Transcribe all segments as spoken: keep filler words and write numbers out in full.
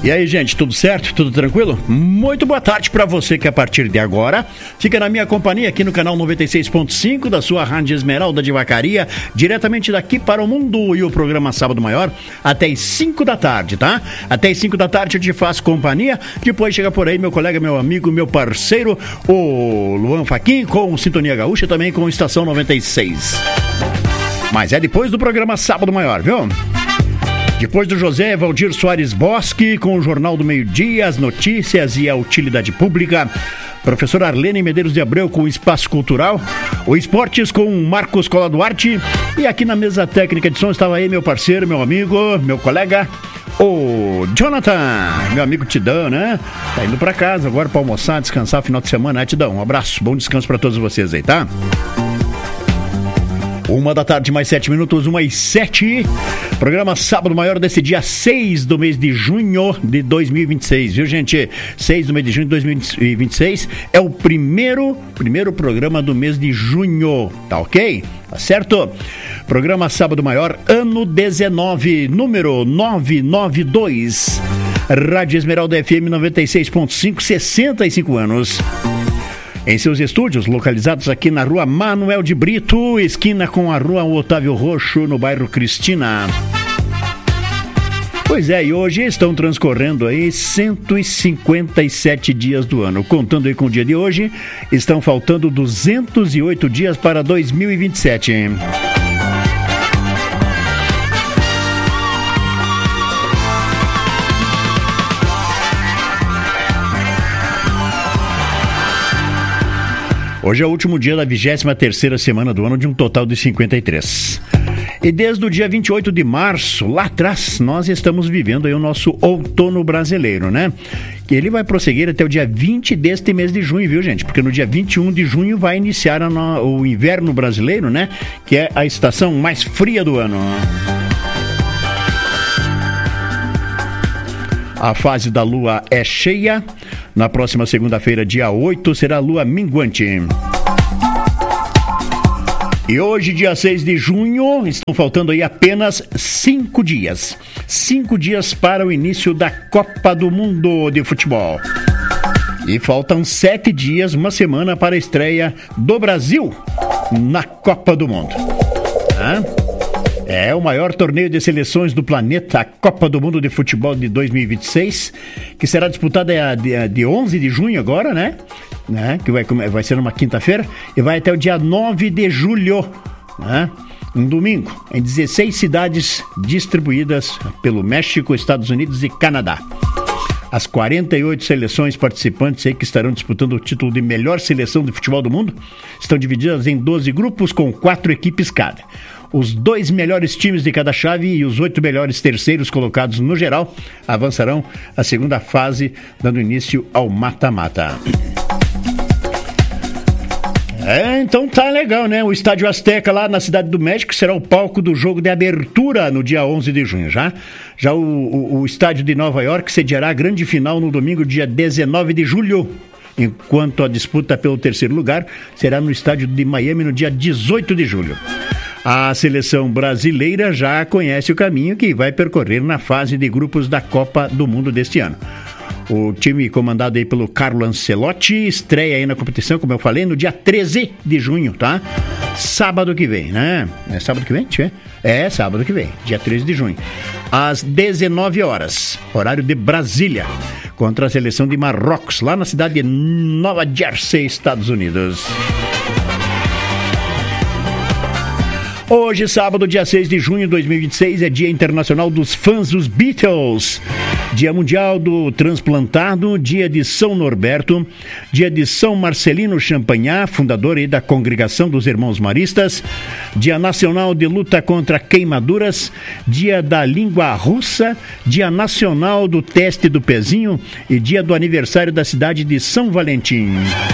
E aí, gente, tudo certo? Tudo tranquilo? Muito boa tarde para você que a partir de agora fica na minha companhia aqui no canal noventa e seis ponto cinco da sua Rádio Esmeralda de Vacaria, diretamente daqui para o mundo, e o programa Sábado Maior até as cinco da tarde, tá? Até as cinco da tarde eu te faço companhia, depois chega por aí meu colega, meu amigo, meu parceiro, o Luan Faquin, com Sintonia Gaúcha, também com Estação noventa e seis. Mas é depois do programa Sábado Maior, viu? Depois do José Valdir Soares Bosque, com o Jornal do Meio-Dia, as notícias e a utilidade pública. Professor Arlene Medeiros de Abreu com o Espaço Cultural. O Esportes com Marcos Cola Duarte. E aqui na mesa técnica de som estava aí meu parceiro, meu amigo, meu colega, o Jonathan, meu amigo Tidão, né? Tá indo pra casa agora pra almoçar, descansar final de semana, né, Tidão? Um abraço, bom descanso pra todos vocês aí, tá? Uma da tarde, mais sete minutos, uma e sete. Programa Sábado Maior desse dia seis do mês de junho de dois mil e vinte e seis, viu, gente? seis do mês de junho de dois mil e vinte e seis é o primeiro, primeiro programa do mês de junho, tá ok? Tá certo? Programa Sábado Maior, ano dezenove, número novecentos e noventa e dois. Rádio Esmeralda F M noventa e seis ponto cinco, sessenta e cinco anos. Em seus estúdios, localizados aqui na rua Manuel de Brito, esquina com a rua Otávio Roxo, no bairro Cristina. Pois é, e hoje estão transcorrendo aí cento e cinquenta e sete dias do ano. Contando aí com o dia de hoje, estão faltando duzentos e oito dias para dois mil e vinte e sete. Hoje é o último dia da vigésima terceira semana do ano, de um total de cinquenta e três. E desde o dia vinte e oito de março, lá atrás, nós estamos vivendo aí o nosso outono brasileiro, né? Que ele vai prosseguir até o dia vinte deste mês de junho, viu, gente? Porque no dia vinte e um de junho vai iniciar a no... o inverno brasileiro, né? Que é a estação mais fria do ano. A fase da lua é cheia. Na próxima segunda-feira, dia oito, será a lua minguante. E hoje, dia seis de junho, estão faltando aí apenas cinco dias. Cinco dias para o início da Copa do Mundo de Futebol. E faltam sete dias, uma semana, para a estreia do Brasil na Copa do Mundo. Hã? É o maior torneio de seleções do planeta, a Copa do Mundo de Futebol de dois mil e vinte e seis, que será disputada de, de onze de junho agora, né? né? Que vai, vai ser numa quinta-feira e vai até o dia nove de julho, né? Um domingo, em dezesseis cidades distribuídas pelo México, Estados Unidos e Canadá. As quarenta e oito seleções participantes aí que estarão disputando o título de melhor seleção de futebol do mundo estão divididas em doze grupos com quatro equipes cada. Os dois melhores times de cada chave e os oito melhores terceiros colocados no geral avançarão à segunda fase, dando início ao mata-mata. É, então tá legal, né? O Estádio Azteca lá na Cidade do México será o palco do jogo de abertura no dia onze de junho, já? Já o, o, o Estádio de Nova York sediará a grande final no domingo, dia dezenove de julho. Enquanto a disputa pelo terceiro lugar será no Estádio de Miami no dia dezoito de julho. A seleção brasileira já conhece o caminho que vai percorrer na fase de grupos da Copa do Mundo deste ano. O time comandado aí pelo Carlo Ancelotti estreia aí na competição, como eu falei, no dia treze de junho, tá? Sábado que vem, né? É sábado que vem? Deixa eu ver. É, sábado que vem, dia treze de junho. Às dezenove horas, horário de Brasília, contra a seleção de Marrocos, lá na cidade de Nova Jersey, Estados Unidos. Hoje, sábado, dia seis de junho de dois mil e vinte e seis, é Dia Internacional dos Fãs dos Beatles, Dia Mundial do Transplantado, Dia de São Norberto, Dia de São Marcelino Champagnat, fundador aí da Congregação dos Irmãos Maristas, Dia Nacional de Luta contra Queimaduras, Dia da Língua Russa, Dia Nacional do Teste do Pezinho e Dia do Aniversário da cidade de São Valentim.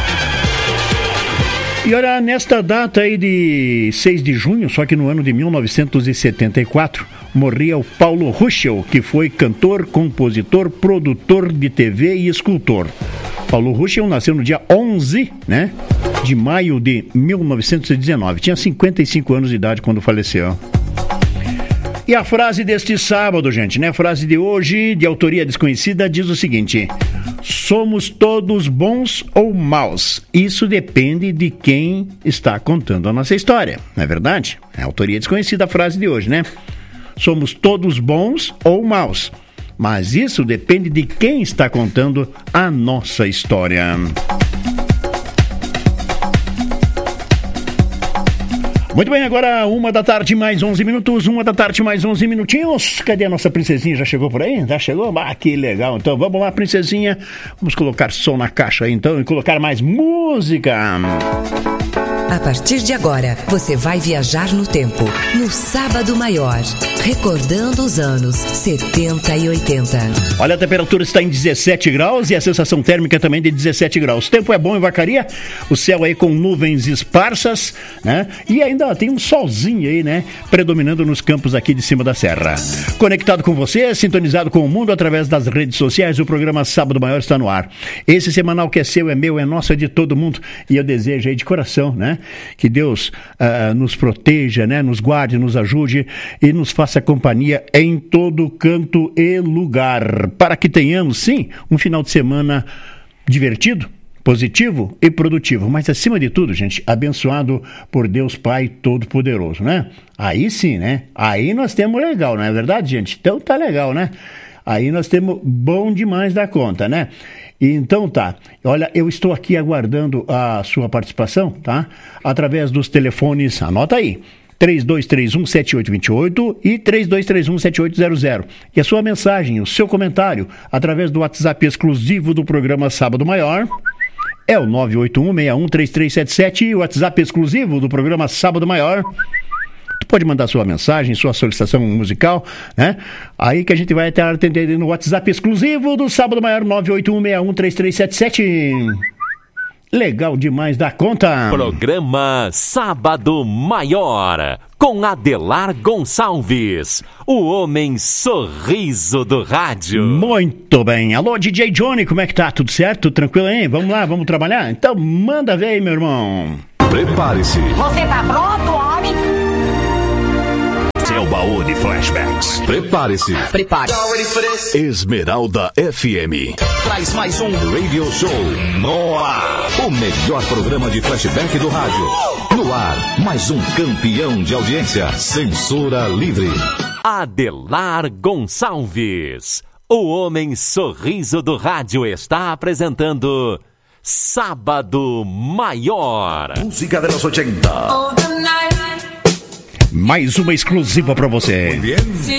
E olha, nesta data aí de seis de junho, só que no ano de mil novecentos e setenta e quatro, morria o Paulo Ruschel, que foi cantor, compositor, produtor de T V e escultor. Paulo Ruschel nasceu no dia onze, né, de maio de mil novecentos e dezenove. Tinha cinquenta e cinco anos de idade quando faleceu. E a frase deste sábado, gente, né? A frase de hoje, de autoria desconhecida, diz o seguinte: somos todos bons ou maus? Isso depende de quem está contando a nossa história, não é verdade? É a autoria desconhecida a frase de hoje, né? Somos todos bons ou maus? Mas isso depende de quem está contando a nossa história. Muito bem, agora uma da tarde mais onze minutos, uma da tarde mais onze minutinhos. Cadê a nossa princesinha? Já chegou por aí? Já chegou? Ah, que legal. Então vamos lá, princesinha. Vamos colocar som na caixa aí então e colocar mais música. A partir de agora, você vai viajar no tempo, no Sábado Maior, recordando os anos setenta e oitenta. Olha, a temperatura está em dezessete graus e a sensação térmica também de dezessete graus. O tempo é bom em Vacaria, o céu aí com nuvens esparsas, né? E ainda tem um solzinho aí, né? Predominando nos campos aqui de cima da serra. Conectado com você, sintonizado com o mundo através das redes sociais, o programa Sábado Maior está no ar. Esse semanal que é seu, é meu, é nosso, é de todo mundo. E eu desejo aí de coração, né? Que Deus uh, nos proteja, né? Nos guarde, nos ajude e nos faça companhia em todo canto e lugar, para que tenhamos, sim, um final de semana divertido, positivo e produtivo, mas acima de tudo, gente, abençoado por Deus Pai Todo-Poderoso, né? Aí sim, né? Aí nós temos legal, não é verdade, gente? Então tá legal, né? Aí nós temos bom demais da conta, né? Então tá, olha, eu estou aqui aguardando a sua participação, tá? Através dos telefones, anota aí, três dois três um sete oito dois oito e três dois três um sete oito zero zero. E a sua mensagem, o seu comentário, através do WhatsApp exclusivo do programa Sábado Maior, é o nove oito um seis um três três sete sete, e o WhatsApp exclusivo do programa Sábado Maior. Tu pode mandar sua mensagem, sua solicitação musical, né? Aí que a gente vai estar atendendo no WhatsApp exclusivo do Sábado Maior, nove oito um seis um três três sete sete. Legal demais da conta. Programa Sábado Maior, com Adelar Gonçalves, o homem sorriso do rádio. Muito bem. Alô, D J Johnny, como é que tá? Tudo certo? Tranquilo, hein? Vamos lá, vamos trabalhar? Então manda ver aí, meu irmão. Prepare-se. Você tá pronto, homem? Seu baú de flashbacks. Prepare-se. Prepare. Esmeralda F M traz mais um Radio Show no ar. O melhor programa de flashback do rádio. No ar, mais um campeão de audiência. Censura livre. Adelar Gonçalves, o homem sorriso do rádio, está apresentando Sábado Maior. Música de los ochenta. Mais uma exclusiva pra você. Bien.